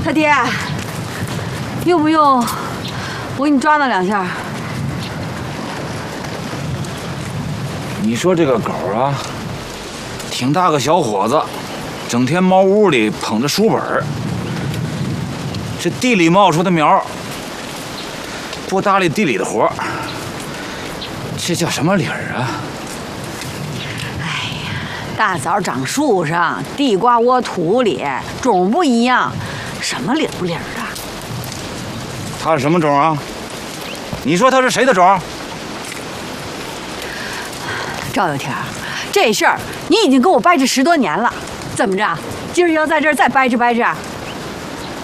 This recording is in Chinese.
他爹，用不用我给你抓那2下？ 你说这个狗啊，挺大个小伙子，整天猫屋里捧着书本儿，这地里冒出的苗，不搭理地里的活儿，这叫什么理儿啊？ 大枣长树上，地瓜窝土里，种不一样，什么理不理的？ 他是什么种啊？你说他是谁的种？ 赵有田，这事儿你已经跟我掰扯10多年了，怎么着？今儿要在这儿再掰扯掰扯？